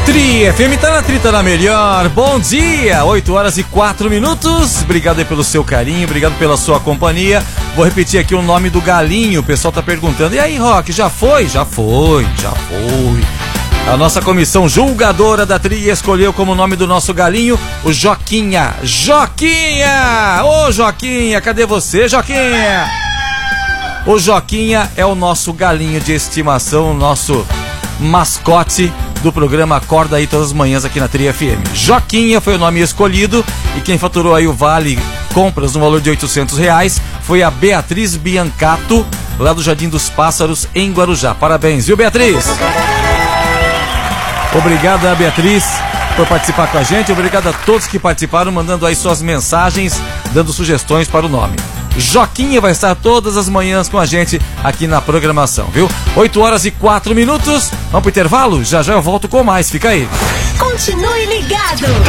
Tri FM tá na Tri, tá na melhor. Bom dia, 8 horas e 4 minutos. Obrigado aí pelo seu carinho, obrigado pela sua companhia. Vou repetir aqui o nome do galinho. O pessoal tá perguntando: e aí, Rock, já foi? Já foi. A nossa comissão julgadora da Tri escolheu como nome do nosso galinho o Joquinha. Joquinha! Ô, Joquinha, cadê você, Joquinha? O Joquinha é o nosso galinho de estimação, o nosso mascote do programa Acorda aí todas as manhãs aqui na Tri FM. Joquinha foi o nome escolhido e quem faturou aí o vale compras no valor de R$800 foi a Beatriz Biancato, lá do Jardim dos Pássaros, em Guarujá. Parabéns, viu, Beatriz? Obrigado, Beatriz, por participar com a gente. Obrigado a todos que participaram, mandando aí suas mensagens, dando sugestões para o nome. Joquinha vai estar todas as manhãs com a gente aqui na programação, viu? 8 horas e 4 minutos. Vamos pro intervalo? Já já eu volto com mais. Fica aí. Continue ligado.